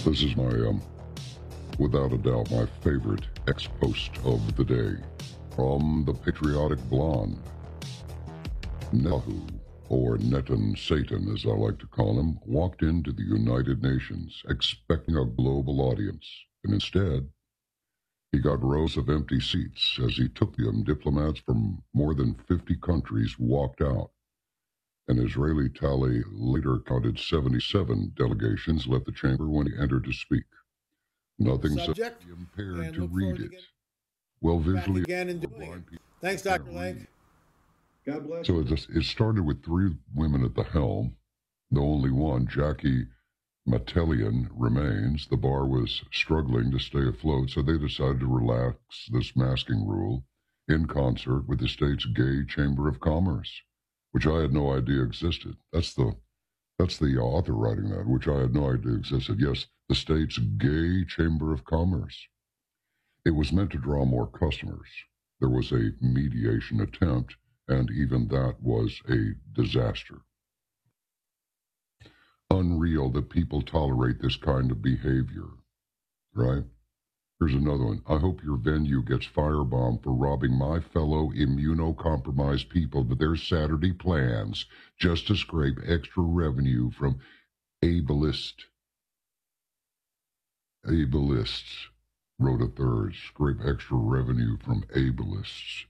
This is my, without a doubt, my favorite ex-post of the day. From the patriotic blonde. Netanyahu, or Netan Satan as I like to call him, walked into the United Nations expecting a global audience, and instead, he got rows of empty seats. As he took them, diplomats from more than 50 countries walked out. An Israeli tally later counted 77 delegations left the chamber when he entered to speak. Nothing Subject, impaired to read it. Well, visually, again and doing it. Thanks, Dr. Lank. God bless. So it started with 3 women at the helm. The only one, Jackie Matelian, remains. The bar was struggling to stay afloat, so they decided to relax this masking rule in concert with the state's gay chamber of commerce, which I had no idea existed. That's the author writing that, which I had no idea existed. Yes, the state's gay chamber of commerce. It was meant to draw more customers. There was a mediation attempt, and even that was a disaster. Unreal that people tolerate this kind of behavior, right? Here's another one. I hope your venue gets firebombed for robbing my fellow immunocompromised people of their Saturday plans just to scrape extra revenue from ableists. Ableists, wrote a third. Scrape extra revenue from ableists.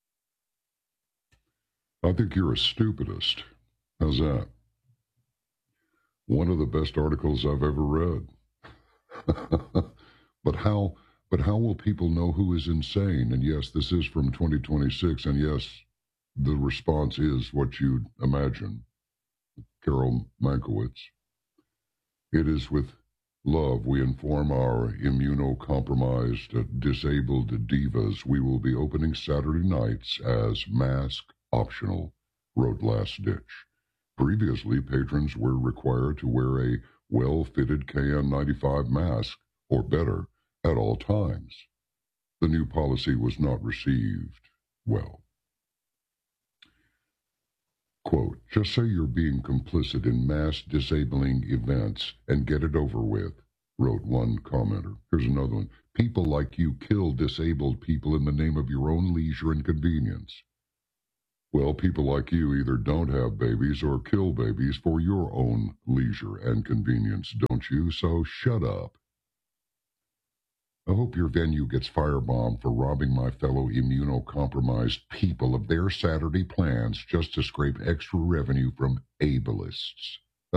I think you're a stupidist. How's that? One of the best articles I've ever read. But how will people know who is insane? And yes, this is from 2026, and yes, the response is what you'd imagine. Carol Mankiewicz. It is with love we inform our immunocompromised, disabled divas we will be opening Saturday nights as mask optional, wrote Last Ditch. Previously, patrons were required to wear a well-fitted KN95 mask, or better, at all times. The new policy was not received well. Quote, just say you're being complicit in mass disabling events and get it over with, wrote one commenter. Here's another one. People like you kill disabled people in the name of your own leisure and convenience. Well, people like you either don't have babies or kill babies for your own leisure and convenience, don't you? So shut up. I hope your venue gets firebombed for robbing my fellow immunocompromised people of their Saturday plans just to scrape extra revenue from ableists.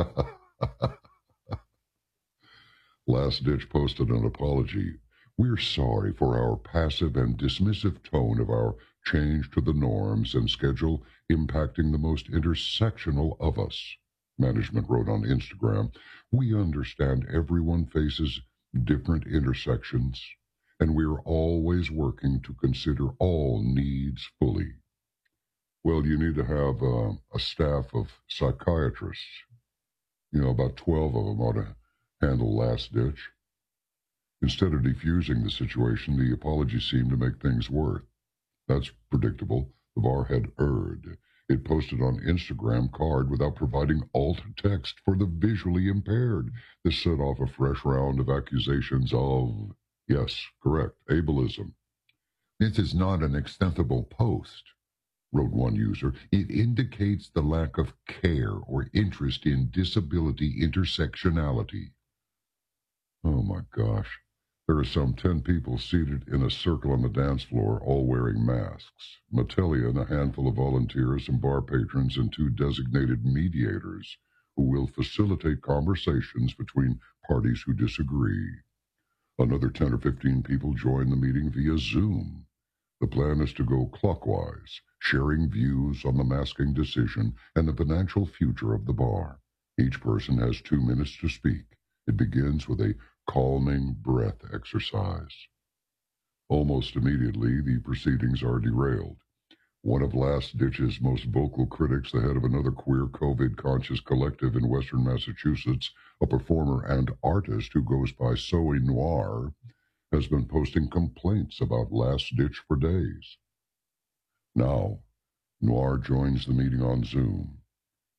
Last Ditch posted an apology. We're sorry for our passive and dismissive tone of our change to the norms and schedule impacting the most intersectional of us. Management wrote on Instagram, we understand everyone faces different intersections, and we're always working to consider all needs fully. Well, you need to have a staff of psychiatrists. About 12 of them ought to handle Last Ditch. Instead of defusing the situation, the apology seemed to make things worse. That's predictable. The bar had erred. It posted on Instagram card without providing alt text for the visually impaired. This set off a fresh round of accusations of, yes, correct, ableism. This is not an extensible post, wrote one user. It indicates the lack of care or interest in disability intersectionality. Oh my gosh. There are some 10 people seated in a circle on the dance floor, all wearing masks. Matelian, a handful of volunteers and bar patrons, and 2 designated mediators who will facilitate conversations between parties who disagree. Another 10 or 15 people join the meeting via Zoom. The plan is to go clockwise, sharing views on the masking decision and the financial future of the bar. Each person has 2 minutes to speak. It begins with a calming breath exercise. Almost immediately, the proceedings are derailed. One of Last Ditch's most vocal critics, the head of another queer COVID-conscious collective in Western Massachusetts, a performer and artist who goes by Zoe Noir, has been posting complaints about Last Ditch for days. Now, Noir joins the meeting on Zoom.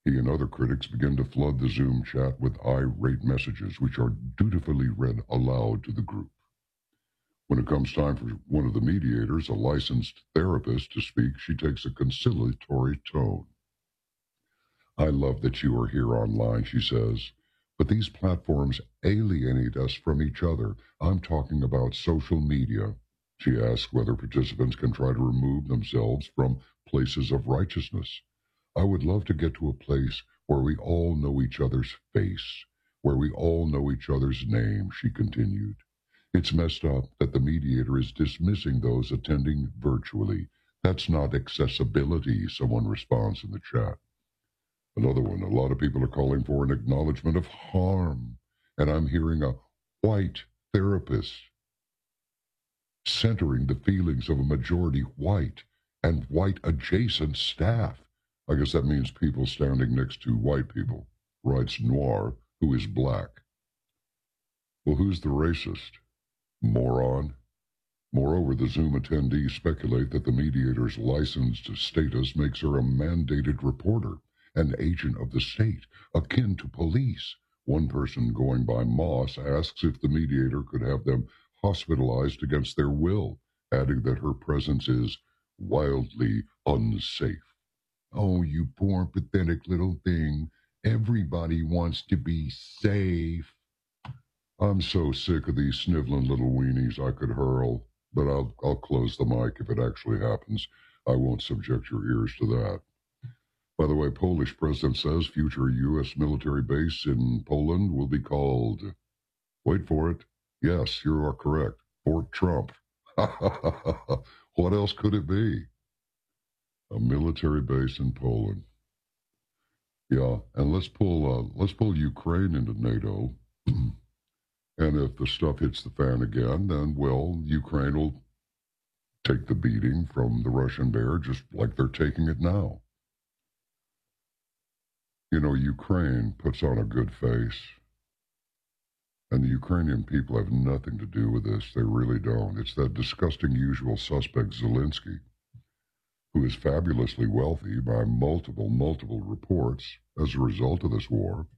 He and other critics begin to flood the Zoom chat with irate messages, which are dutifully read aloud to the group. When it comes time for one of the mediators, a licensed therapist, to speak, she takes a conciliatory tone. I love that you are here online, she says, but these platforms alienate us from each other. I'm talking about social media. She asks whether participants can try to remove themselves from places of righteousness. I would love to get to a place where we all know each other's face, where we all know each other's name, she continued. It's messed up that the mediator is dismissing those attending virtually. That's not accessibility, someone responds in the chat. Another one, a lot of people are calling for an acknowledgement of harm, and I'm hearing a white therapist centering the feelings of a majority white and white-adjacent staff. I guess that means people standing next to white people, writes Noir, who is black. Well, who's the racist? Moron. Moreover, the Zoom attendees speculate that the mediator's licensed status makes her a mandated reporter, an agent of the state, akin to police. One person going by Moss asks if the mediator could have them hospitalized against their will, adding that her presence is wildly unsafe. Oh, you poor, pathetic little thing. Everybody wants to be safe. I'm so sick of these sniveling little weenies I could hurl, but I'll close the mic if it actually happens. I won't subject your ears to that. By the way, Polish president says future U.S. military base in Poland will be called, wait for it, yes, you are correct, Fort Trump. What else could it be? A military base in Poland. Yeah, and let's pull Ukraine into NATO. And if the stuff hits the fan again, then, well, Ukraine will take the beating from the Russian bear just like they're taking it now. You know, Ukraine puts on a good face. And the Ukrainian people have nothing to do with this. They really don't. It's that disgusting usual suspect Zelensky, who is fabulously wealthy by multiple reports as a result of this war.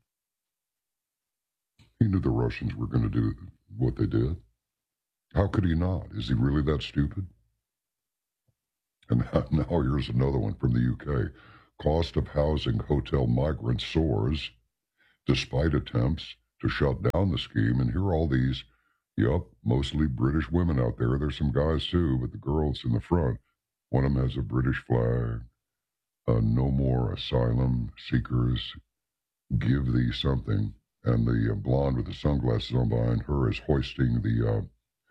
He knew the Russians were going to do what they did. How could he not? Is he really that stupid? And now here's another one from the UK. Cost of housing hotel migrants soars despite attempts to shut down the scheme. And here are all these, mostly British women out there. There's some guys too, but the girls in the front. One of them has a British flag. No more asylum seekers. Give thee something. And the blonde with the sunglasses on behind her is hoisting the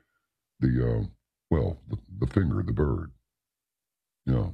finger, the bird. Yeah.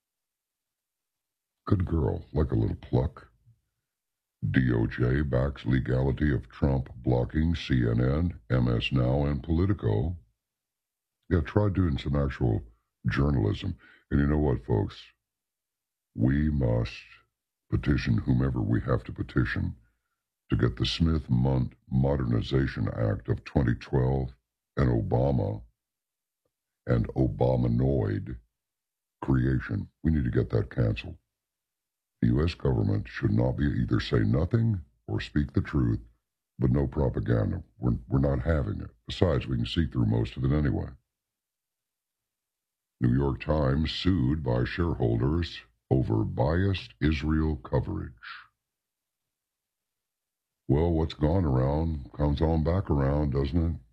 Good girl, like a little pluck. DOJ backs legality of Trump blocking CNN, MS Now, and Politico. Yeah, try doing some actual journalism. And you know what, folks? We must petition whomever we have to petition to get the Smith Modernization Act of 2012 and Obama and Obamanoid creation. We need to get that canceled. The U.S. government should not be either say nothing or speak the truth, but no propaganda. We're not having it. Besides, we can see through most of it anyway. New York Times sued by shareholders over biased Israel coverage. Well, what's gone around comes on back around, doesn't it?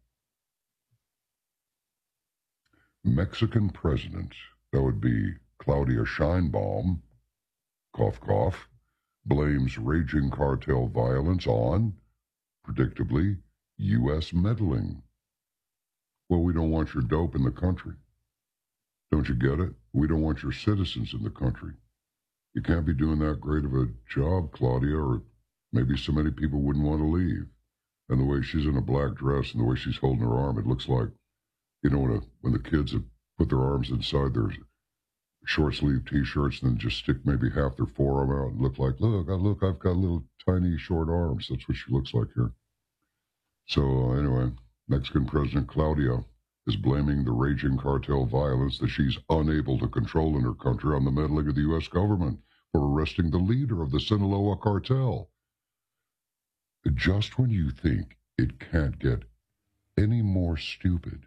Mexican president, that would be Claudia Sheinbaum, cough, cough, blames raging cartel violence on, predictably, U.S. meddling. Well, we don't want your dope in the country. Don't you get it? We don't want your citizens in the country. You can't be doing that great of a job, Claudia, or maybe so many people wouldn't want to leave. And the way she's in a black dress and the way she's holding her arm, it looks like, you know, when the kids have put their arms inside their short-sleeve T-shirts and then just stick maybe half their forearm out and look like, look, I've got little tiny short arms. That's what she looks like here. So anyway, Mexican President Claudia is blaming the raging cartel violence that she's unable to control in her country on the meddling of the U.S. government. for arresting the leader of the Sinaloa cartel. Just when you think it can't get any more stupid.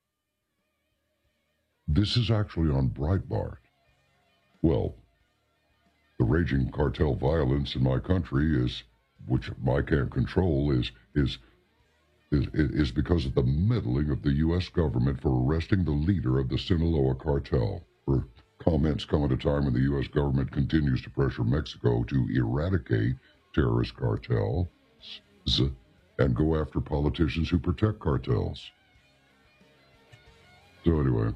This is actually on Breitbart. Well, the raging cartel violence in my country is, which I can't control, is because of the meddling of the U.S. government for arresting the leader of the Sinaloa cartel. For comments come at a time when the U.S. government continues to pressure Mexico to eradicate terrorist cartels and go after politicians who protect cartels. So anyway,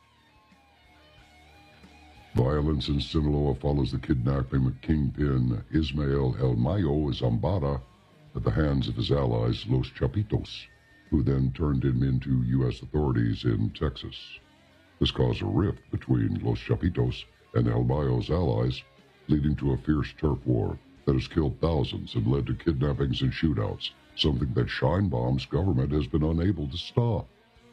violence in Sinaloa follows the kidnapping of kingpin Ismael El Mayo Zambada at the hands of his allies, Los Chapitos, who then turned him into U.S. authorities in Texas. This caused a rift between Los Chapitos and El Mayo's allies, leading to a fierce turf war that has killed thousands and led to kidnappings and shootouts, something that Sheinbaum's government has been unable to stop.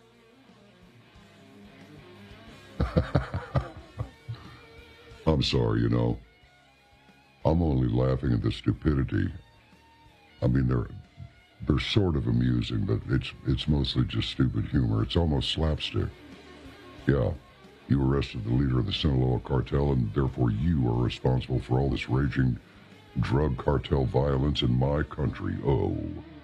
I'm sorry, you know. I'm only laughing at the stupidity. I mean, they're sort of amusing, but it's mostly just stupid humor. It's almost slapstick. Yeah, you arrested the leader of the Sinaloa cartel, and therefore you are responsible for all this raging drug cartel violence in my country. Oh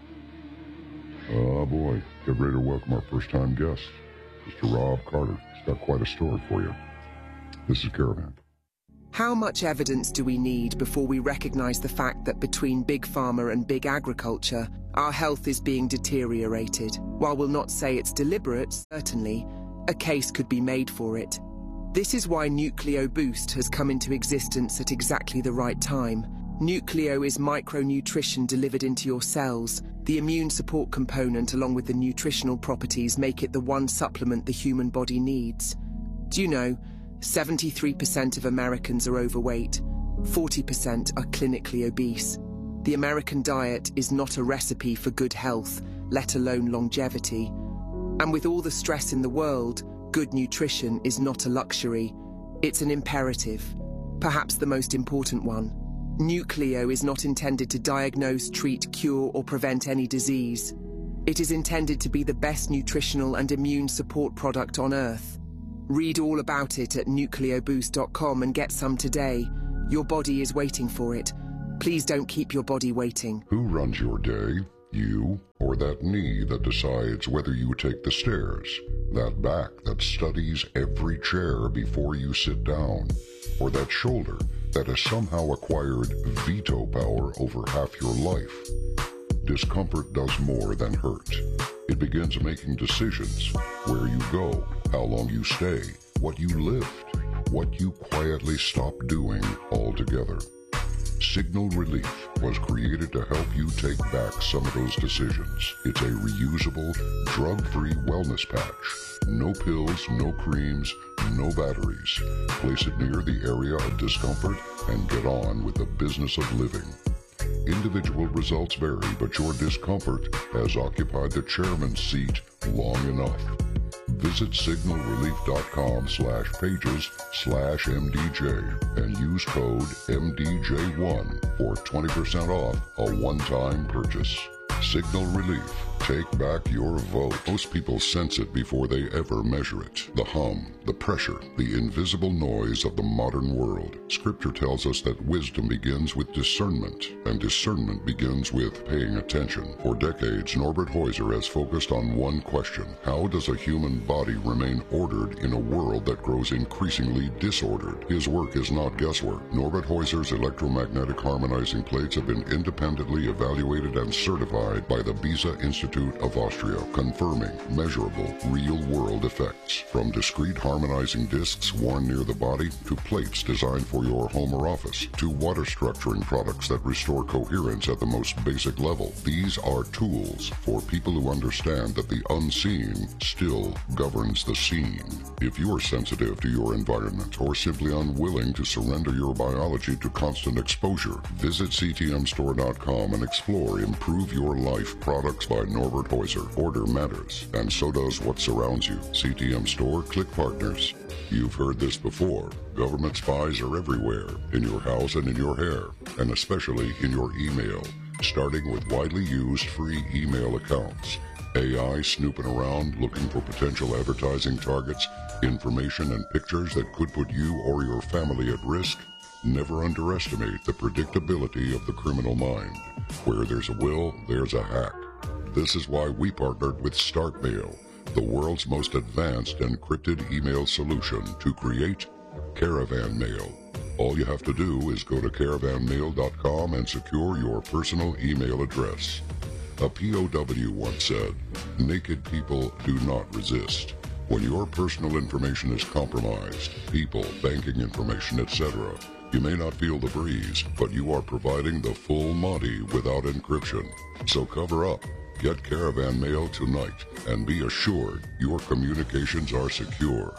boy. Get ready to welcome our first-time guest, Mr. Rob Carter. He's got quite a story for you. This is Caravan. How much evidence do we need before we recognize the fact that between Big Pharma and Big Agriculture, our health is being deteriorated? While we'll not say it's deliberate, certainly, a case could be made for it. This is why Nucleo Boost has come into existence at exactly the right time. Nucleo is micronutrition delivered into your cells. The immune support component along with the nutritional properties make it the one supplement the human body needs. Do you know, 73% of Americans are overweight, 40% are clinically obese. The American diet is not a recipe for good health, let alone longevity. And with all the stress in the world, good nutrition is not a luxury. It's an imperative, perhaps the most important one. Nucleo is not intended to diagnose, treat, cure, or prevent any disease. It is intended to be the best nutritional and immune support product on Earth. Read all about it at nucleoboost.com and get some today. Your body is waiting for it. Please don't keep your body waiting. Who runs your day? You or that knee that decides whether you take the stairs? That back that studies every chair before you sit down? Or that shoulder that has somehow acquired veto power over half your life? Discomfort does more than hurt. It begins making decisions: where you go, how long you stay, what you lift, what you quietly stop doing altogether. Signal Relief was created to help you take back some of those decisions. It's a reusable, drug-free wellness patch. No pills, no creams, no batteries. Place it near the area of discomfort and get on with the business of living. Individual results vary, but your discomfort has occupied the chairman's seat long enough. Visit signalrelief.com/pages/MDJ and use code MDJ1 for 20% off a one-time purchase. Signal Relief. Take back your vote. Most people sense it before they ever measure it. The hum, the pressure, the invisible noise of the modern world. Scripture tells us that wisdom begins with discernment, and discernment begins with paying attention. For decades, Norbert Heuser has focused on one question: how does a human body remain ordered in a world that grows increasingly disordered? His work is not guesswork. Norbert Heuser's electromagnetic harmonizing plates have been independently evaluated and certified by the Beza Institute of Austria, confirming measurable, real-world effects. From discrete harmonizing discs worn near the body, to plates designed for your home or office, to water structuring products that restore coherence at the most basic level. These are tools for people who understand that the unseen still governs the seen. If you are sensitive to your environment or simply unwilling to surrender your biology to constant exposure, visit ctmstore.com and explore Improve Your Life products by Norbert Norbert Heuser. Order matters, and so does what surrounds you. CTM Store, click partners. You've heard this before. Government spies are everywhere, in your house and in your hair, and especially in your email, starting with widely used free email accounts. AI snooping around looking for potential advertising targets, information and pictures that could put you or your family at risk. Never underestimate the predictability of the criminal mind. Where there's a will, there's a hack. This is why we partnered with StartMail, the world's most advanced encrypted email solution, to create Caravan Mail. All you have to do is go to caravanmail.com and secure your personal email address. A POW once said, "Naked people do not resist." When your personal information is compromised, people, banking information, etc., you may not feel the breeze, but you are providing the full Monty without encryption. So cover up. Get Caravan Mail tonight and be assured your communications are secure.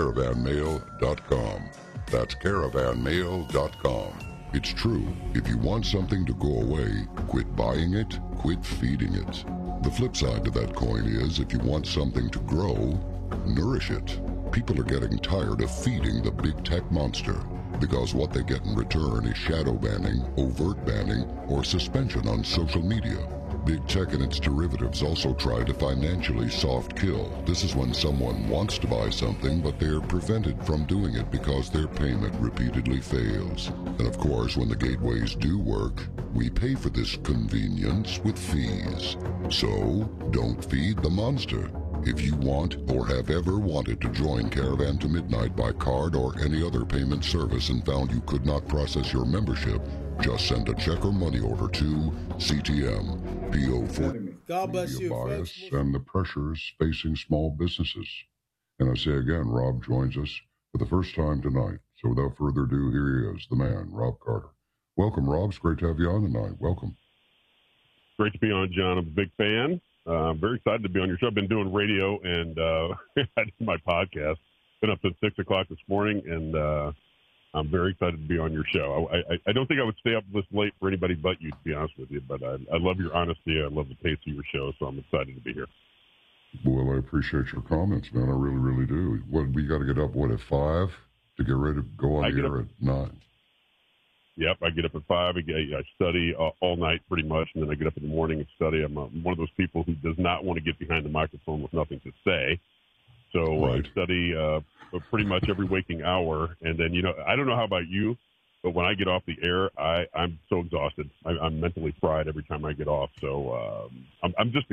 Caravanmail.com. That's caravanmail.com. It's true, if you want something to go away, quit buying it, quit feeding it. The flip side to that coin is, if you want something to grow, nourish it. People are getting tired of feeding the big tech monster, because what they get in return is shadow banning, overt banning, or suspension on social media. Big tech and its derivatives also try to financially soft kill. This is when someone wants to buy something, but they're prevented from doing it because their payment repeatedly fails. And of course, when the gateways do work, we pay for this convenience with fees. So, don't feed the monster. If you want or have ever wanted to join Caravan to Midnight by card or any other payment service and found you could not process your membership, just send a check or money order to CTM, PO 40. God bless you, bias folks. and the pressures facing small businesses. And I say again, Rob joins us for the first time tonight. So without further ado, here he is, the man, Rob Carter. Welcome, Rob. It's great to have you on tonight. Welcome. Great to be on, John. I'm a big fan. I'm very excited to be on your show. I've been doing radio and I do my podcast. Been up since 6 o'clock this morning, and I'm very excited to be on your show. I don't think I would stay up this late for anybody but you, to be honest with you. But I love your honesty. I love the pace of your show, so I'm excited to be here. Well, I appreciate your comments, man. I really, really do. We got to get up, at 5 to get ready to go on the air at 9? Yep, I get up at 5. I study all night pretty much, and then I get up in the morning and study. I'm one of those people who does not want to get behind the microphone with nothing to say. So right. I study pretty much every waking hour. And then, I don't know how about you, but when I get off the air, I'm so exhausted. I'm mentally fried every time I get off. So I'm just